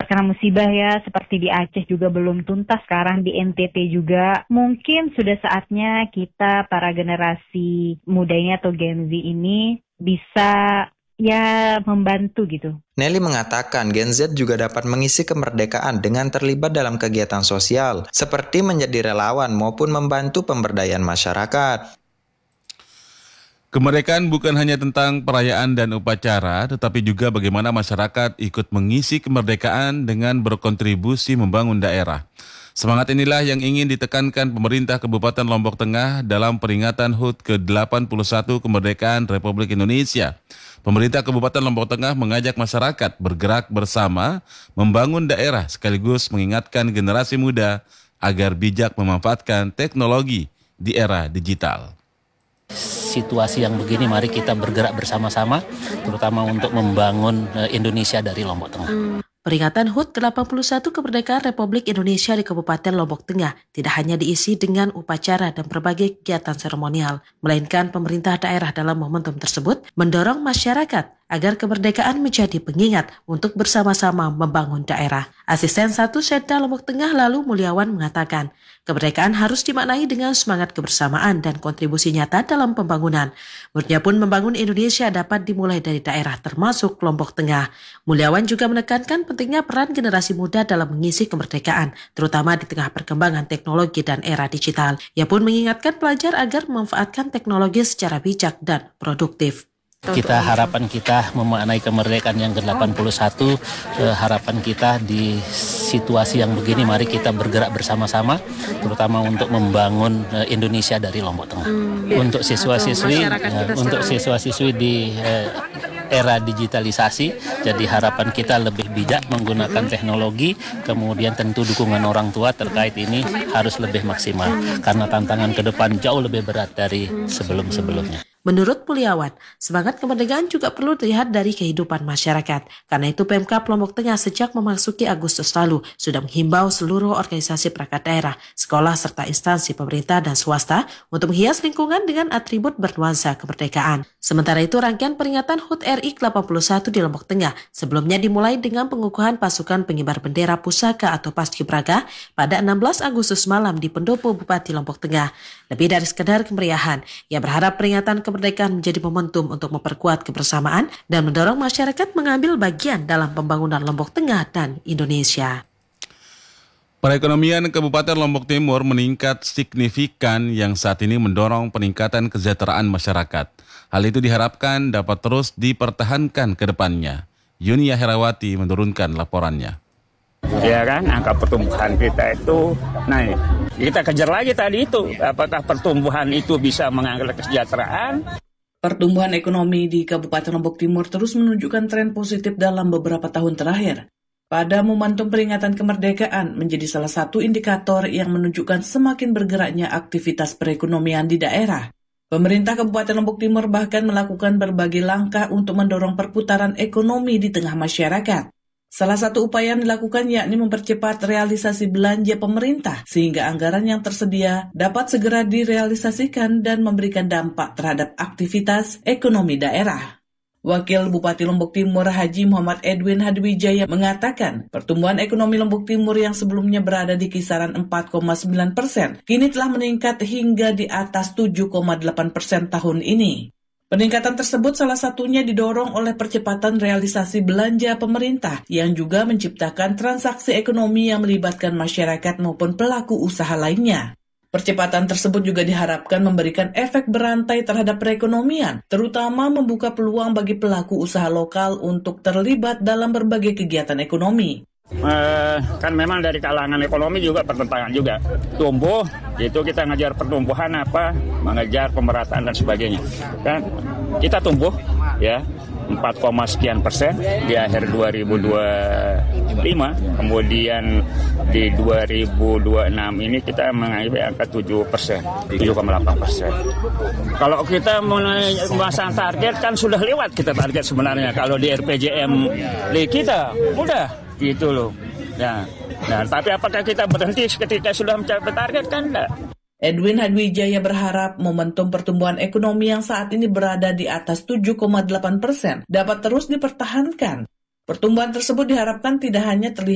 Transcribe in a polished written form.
terkena musibah ya, seperti di Aceh juga belum tuntas, sekarang di NTT juga. Mungkin sudah saatnya kita para generasi mudanya atau Gen Z ini bisa ya membantu gitu. Nelly mengatakan Gen Z juga dapat mengisi kemerdekaan dengan terlibat dalam kegiatan sosial, seperti menjadi relawan maupun membantu pemberdayaan masyarakat. Kemerdekaan bukan hanya tentang perayaan dan upacara, tetapi juga bagaimana masyarakat ikut mengisi kemerdekaan dengan berkontribusi membangun daerah. Semangat inilah yang ingin ditekankan pemerintah Kabupaten Lombok Tengah dalam peringatan HUT ke-81 Kemerdekaan Republik Indonesia. Pemerintah Kabupaten Lombok Tengah mengajak masyarakat bergerak bersama, membangun daerah sekaligus mengingatkan generasi muda agar bijak memanfaatkan teknologi di era digital. Situasi yang begini, mari kita bergerak bersama-sama, terutama untuk membangun Indonesia dari Lombok Tengah. Peringatan HUT ke-81 Kemerdekaan Republik Indonesia di Kabupaten Lombok Tengah tidak hanya diisi dengan upacara dan berbagai kegiatan seremonial, melainkan pemerintah daerah dalam momentum tersebut mendorong masyarakat agar kemerdekaan menjadi pengingat untuk bersama-sama membangun daerah. Asisten 1 Setda Lombok Tengah Lalu Mulyawan mengatakan, kemerdekaan harus dimaknai dengan semangat kebersamaan dan kontribusi nyata dalam pembangunan. Menurutnya pun membangun Indonesia dapat dimulai dari daerah termasuk Lombok Tengah. Mulyawan juga menekankan pentingnya peran generasi muda dalam mengisi kemerdekaan, terutama di tengah perkembangan teknologi dan era digital. Ia pun mengingatkan pelajar agar memanfaatkan teknologi secara bijak dan produktif. Harapan kita memaknai kemerdekaan yang ke-81, harapan kita di situasi yang begini, mari kita bergerak bersama-sama, terutama untuk membangun Indonesia dari Lombok Tengah. Untuk siswa-siswi di era digitalisasi, jadi harapan kita lebih bijak menggunakan teknologi, kemudian tentu dukungan orang tua terkait ini harus lebih maksimal, karena tantangan ke depan jauh lebih berat dari sebelum-sebelumnya. Menurut Mulyawan, semangat kemerdekaan juga perlu dilihat dari kehidupan masyarakat. Karena itu Pemkab Lombok Tengah sejak memasuki Agustus lalu sudah menghimbau seluruh organisasi perangkat daerah, sekolah serta instansi pemerintah dan swasta untuk menghias lingkungan dengan atribut bernuansa kemerdekaan. Sementara itu rangkaian peringatan HUT RI ke-81 di Lombok Tengah sebelumnya dimulai dengan pengukuhan pasukan pengibar bendera pusaka atau Paskibraka pada 16 Agustus malam di Pendopo Bupati Lombok Tengah. Lebih dari sekedar kemeriahan, ia berharap peringatan kemerdekaan menjadi momentum untuk memperkuat kebersamaan dan mendorong masyarakat mengambil bagian dalam pembangunan Lombok Tengah dan Indonesia. Perekonomian Kabupaten Lombok Timur meningkat signifikan yang saat ini mendorong peningkatan kesejahteraan masyarakat. Hal itu diharapkan dapat terus dipertahankan ke depannya. Yunia Herawati menurunkan laporannya. Ya kan, angka pertumbuhan kita itu naik. Kita kejar lagi tadi itu, apakah pertumbuhan itu bisa mengangkat kesejahteraan? Pertumbuhan ekonomi di Kabupaten Lombok Timur terus menunjukkan tren positif dalam beberapa tahun terakhir. Pada momentum peringatan kemerdekaan menjadi salah satu indikator yang menunjukkan semakin bergeraknya aktivitas perekonomian di daerah. Pemerintah Kabupaten Lombok Timur bahkan melakukan berbagai langkah untuk mendorong perputaran ekonomi di tengah masyarakat. Salah satu upaya yang dilakukan yakni mempercepat realisasi belanja pemerintah sehingga anggaran yang tersedia dapat segera direalisasikan dan memberikan dampak terhadap aktivitas ekonomi daerah. Wakil Bupati Lombok Timur Haji Muhammad Edwin Hadwijaya mengatakan pertumbuhan ekonomi Lombok Timur yang sebelumnya berada di kisaran 4,9% kini telah meningkat hingga di atas 7,8% tahun ini. Peningkatan tersebut salah satunya didorong oleh percepatan realisasi belanja pemerintah yang juga menciptakan transaksi ekonomi yang melibatkan masyarakat maupun pelaku usaha lainnya. Percepatan tersebut juga diharapkan memberikan efek berantai terhadap perekonomian, terutama membuka peluang bagi pelaku usaha lokal untuk terlibat dalam berbagai kegiatan ekonomi. Kan memang dari kalangan ekonomi juga pertentangan juga. Tumbuh, itu kita ngejar pertumbuhan mengejar pemerataan dan sebagainya. Kan kita tumbuh ya 4, sekian persen di akhir 2025, kemudian di 2026 ini kita mengalami angka 7%, 7,8%. Kalau kita memasang target kan sudah lewat kita target sebenarnya. Kalau di RPJM kita udah gitu loh. Nah, tapi apakah kita berhenti ketika sudah mencapai target? Kan enggak. Edwin Hadwijaya berharap momentum pertumbuhan ekonomi yang saat ini berada di atas 7,8% dapat terus dipertahankan. Pertumbuhan tersebut diharapkan tidak hanya terlihat